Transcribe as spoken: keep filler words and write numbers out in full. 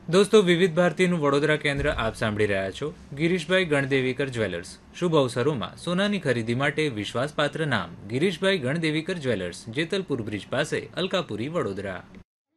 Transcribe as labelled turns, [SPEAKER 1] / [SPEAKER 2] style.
[SPEAKER 1] દોસ્તો, વિવિધ ભારતીનું વડોદરા કેન્દ્ર આપ સાંભળી રહ્યા છો. ગિરીશભાઈ ગણદેવીકર જ્વેલર્સ. શુભ અવસરોમાં સોનાની ખરીદી માટે વિશ્વાસપાત્ર નામ ગિરીશભાઈ ગણદેવીકર જ્વેલર્સ, જેતલપુર બ્રિજ પાસે, અલકાપુરી, વડોદરા.